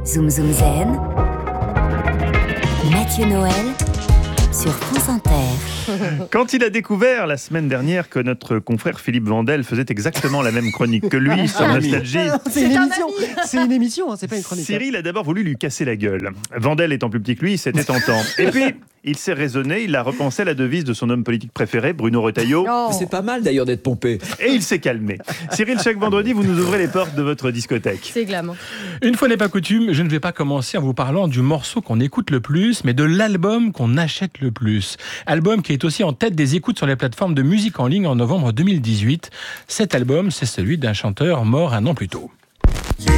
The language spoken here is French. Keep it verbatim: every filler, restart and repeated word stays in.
Zoom Zoom Zen, Mathieu Noël sur France Inter. Quand il a découvert la semaine dernière que notre confrère Philippe Vandel faisait exactement la même chronique que lui sur Nostalgie, C'est une émission, c'est une émission, hein, c'est pas une chronique. Cyril a d'abord voulu lui casser la gueule. Vandel étant plus petit que lui, c'était tentant. Et puis, il s'est raisonné, il a repensé à la devise de son homme politique préféré, Bruno Retailleau. Oh. C'est pas mal d'ailleurs d'être pompé. Et il s'est calmé. Cyril, chaque vendredi, vous nous ouvrez les portes de votre discothèque. C'est glam. Une fois n'est pas coutume, je ne vais pas commencer en vous parlant du morceau qu'on écoute le plus, mais de l'album qu'on achète le plus. Album qui est aussi en tête des écoutes sur les plateformes de musique en ligne en novembre deux mille dix-huit. Cet album, c'est celui d'un chanteur mort un an plus tôt. J'ai